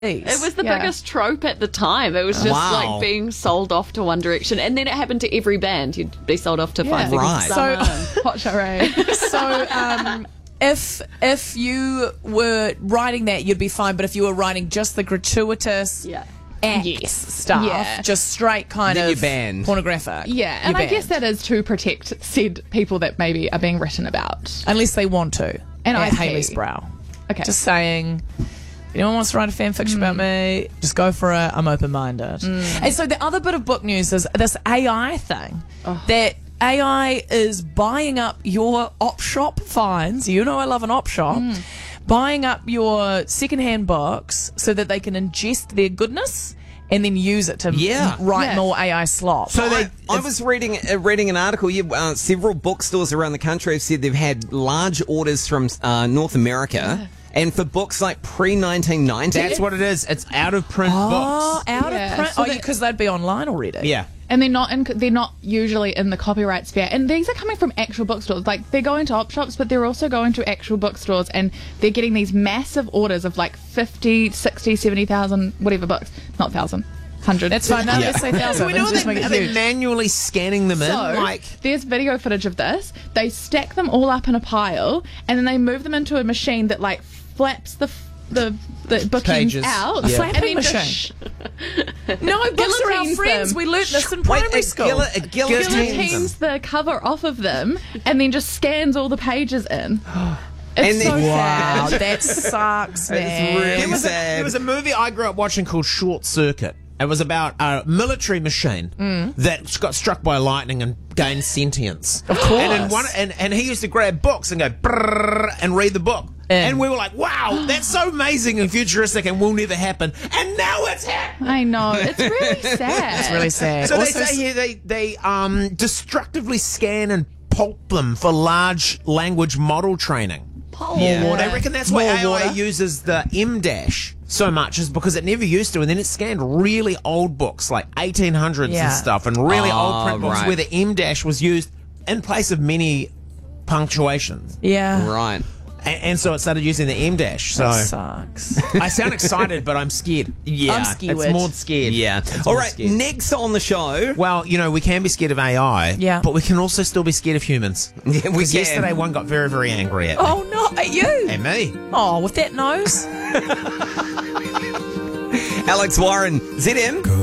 It was the biggest trope at the time. It was just like being sold off to One Direction, and then it happened to every band. You'd be sold off to Five Seconds of Summer and Hot Charade. So, if you were writing that, you'd be fine. But if you were writing just the gratuitous stuff, just straight kind then of you're banned. pornographic. Yeah, and I guess that is to protect said people that maybe are being written about. Unless they want to. And at IP. Hayley Sproul. Okay. Just saying, if anyone wants to write a fan fiction about me, just go for it. I'm open-minded. And so the other bit of book news is this AI thing. That AI is buying up your op shop finds. You know I love an op shop. Buying up your secondhand books so that they can ingest their goodness and then use it to write more AI slop. So I was reading an article. Several bookstores around the country have said they've had large orders from North America. And for books like pre-1990. That's what it is. It's out of print books. Out of print? So because they'd be online already. Yeah. And they're not usually in the copyright sphere. And these are coming from actual bookstores. Like, they're going to op shops, but they're also going to actual bookstores, and they're getting these massive orders of like 50, 60, 70,000, whatever books. Not 1,000. 100. That's fine. No, let's say 1,000. We know Just make it are they huge. manually scanning them in? So, there's video footage of this. They stack them all up in a pile, and then they move them into a machine that like flaps the bookings Pages. out. Yeah. And then machine. No, books are our guillotines friends. them. We learnt this in primary school. Guillotines the cover off of them, and then just scans all the pages in. It's so Wow, sad. that sucks, man. It's really sad. There was a movie I grew up watching called Short Circuit. It was about a military machine that got struck by lightning and gained sentience. Of course. And he used to grab books and go brrrr and read the book. And we were like, wow, that's so amazing and futuristic and will never happen. And now it's happening. I know. It's really sad. It's really sad. So Also, they say here they destructively scan and pulp them for large language model training. Yeah. They reckon that's why More AI water. uses the M-dash so much, is because it never used to, and then it scanned really old books like 1800s and stuff, and really old print books where the M-dash was used in place of many punctuations. Yeah. Right. And so it started using the M-dash. So That sucks. I sound excited, but I'm scared. Yeah. I'm scared. It's more scared. Yeah. It's All more right. scared. Next on the show. Well, we can be scared of AI, but we can also still be scared of humans. Yeah, we Because can. yesterday one got very, very angry at me. Oh, no, at you? And me. Oh, with that nose? Alex Warren, ZM.